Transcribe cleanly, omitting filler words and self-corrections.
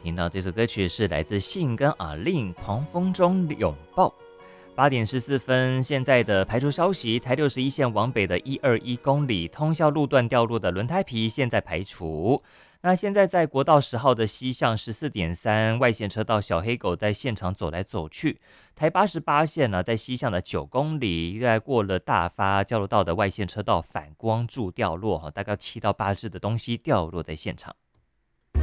听到这首歌曲是来自信跟阿令《狂风中拥抱》。8点14分，现在的排除消息，台61线往北的121公里通宵路段掉落的轮胎皮现在排除。那现在在国道10号的西向14.3外线车道小黑狗在现场走来走去。台88线呢，在西向的9公里，在过了大发交流道的外线车道反光柱掉落，大概7到8只的东西掉落在现场。